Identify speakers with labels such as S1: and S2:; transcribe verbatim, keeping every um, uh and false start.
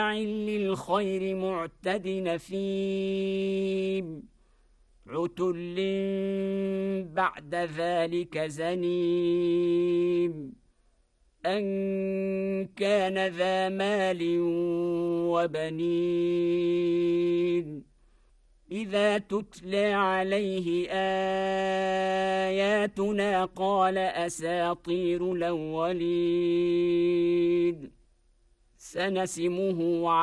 S1: للخير معتد نثيم عتل بعد ذلك زنيم أن كان ذا مال وبنين إذا تتلى عليه آياتنا قال أساطير الأولين سنسمه